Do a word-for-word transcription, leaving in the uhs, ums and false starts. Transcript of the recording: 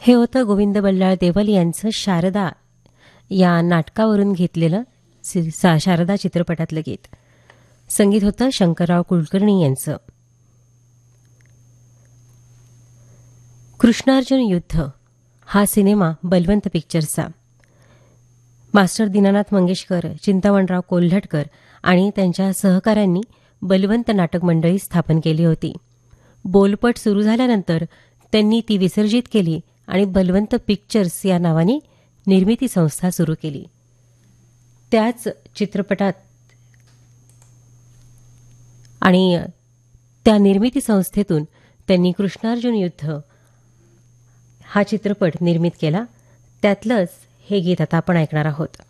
हे होतं गोविंद बल्लाळ देवल यांचं शारदा या नाटकावरून घेतलेलं सि- सा- शारदा चित्रपटातलं गीत. संगीत होतं शंकरराव कुलकर्णी यांचं. कृष्णार्जुन युद्ध हा सिनेमा बलवंत पिक्चर्सचा. मास्टर दीनानाथ मंगेशकर, चिंतामणराव कोल्हटकर आणि त्यांच्या सहकाऱ्यांनी बलवंत नाटक मंडळी स्थापन केली होती. बोलपट सुरू झाल्यानंतर त्यांनी ती विसर्जित केली आणि बलवंत पिक्चर्स या नावाने निर्मिती संस्था सुरू केली. त्याच चित्रपटात आणि त्या निर्मिती संस्थेतून त्यांनी कृष्णार्जुन युद्ध हा चित्रपट निर्मित केला. त्यातलंच हे गीत आता आपण ऐकणार आहोत.